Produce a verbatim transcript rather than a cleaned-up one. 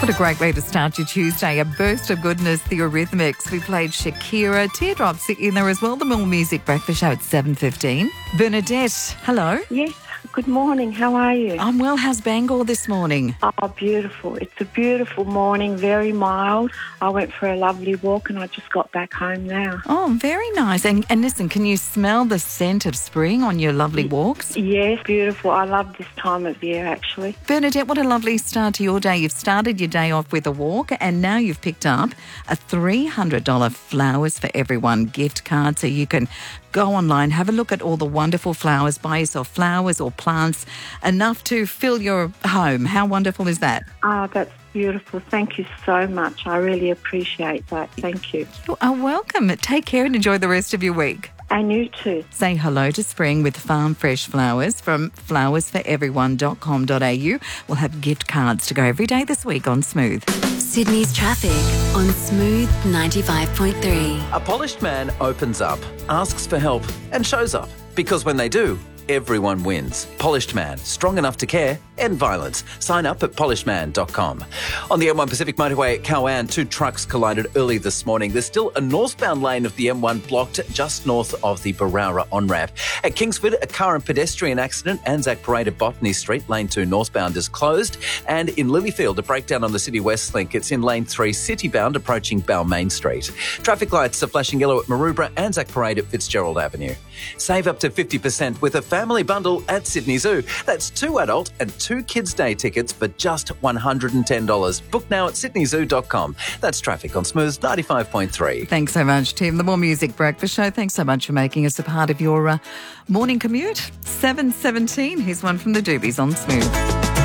What a great way to start your Tuesday. A burst of goodness, the Eurythmics. We played Shakira, Teardrops in there as well. The More Music Breakfast Show at seven fifteen. Bernadette, hello. Yes, good morning. How are you? I'm well. How's Bangor this morning? Oh, beautiful. It's a beautiful morning, very mild. I went for a lovely walk and I just got back home now. Oh, very nice. And, and listen, can you smell the scent of spring on your lovely walks? Yes, beautiful. I love this time of year, actually. Bernadette, what a lovely start to your day. You've started your day off with a walk and now you've picked up a three hundred dollars Flowers for Everyone gift card so you can go online, have a look at all the wonderful flowers, buy yourself flowers or plants, enough to fill your home. How wonderful is that? Ah, that's beautiful. Thank you so much. I really appreciate that. Thank you. You are welcome. Take care and enjoy the rest of your week. And you too. Say hello to spring with Farm Fresh Flowers from flowers for everyone dot com dot a u. We'll have gift cards to go every day this week on Smooth. Sydney's traffic on Smooth ninety-five point three. A polished man opens up, asks for help and shows up. Because when they do, everyone wins. Polished Man, strong enough to care, end violence. Sign up at polished man dot com. On the M one Pacific Motorway at Cowan, two trucks collided early this morning. There's still a northbound lane of the M one blocked just north of the Barowra on-ramp. At Kingsford, a car and pedestrian accident. Anzac Parade at Botany Street, lane two northbound is closed. And in Lilyfield, a breakdown on the City West Link. It's in lane three citybound approaching Balmain Street. Traffic lights are flashing yellow at Maroubra, Anzac Parade at Fitzgerald Avenue. Save up to fifty percent with a family bundle at Sydney Zoo. That's two adult and two kids' day tickets for just one hundred ten dollars. Book now at sydney zoo dot com. That's traffic on Smooth ninety-five point three. Thanks so much, Tim. The More Music Breakfast Show. Thanks so much for making us a part of your uh, morning commute. seven seventeen. Here's one from the Doobies on Smooth.